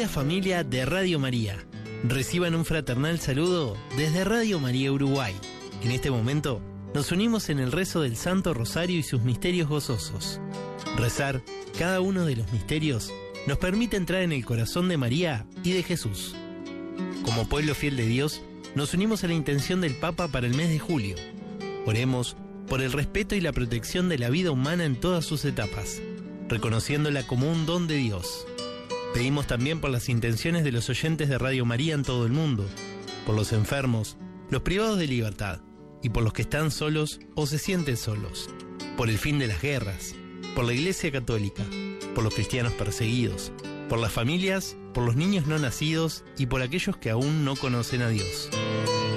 familia de Radio María. Reciban un fraternal saludo desde Radio María Uruguay. En este momento nos unimos en el rezo del Santo Rosario y sus misterios gozosos. Rezar cada uno de los misterios nos permite entrar en el corazón de María y de Jesús. Como pueblo fiel de Dios, nos unimos a la intención del Papa para el mes de julio. Oremos por el respeto y la protección de la vida humana en todas sus etapas, reconociéndola como un don de Dios. Pedimos también por las intenciones de los oyentes de Radio María en todo el mundo, por los enfermos, los privados de libertad, y por los que están solos o se sienten solos, por el fin de las guerras, por la Iglesia Católica, por los cristianos perseguidos, por las familias, por los niños no nacidos y por aquellos que aún no conocen a Dios.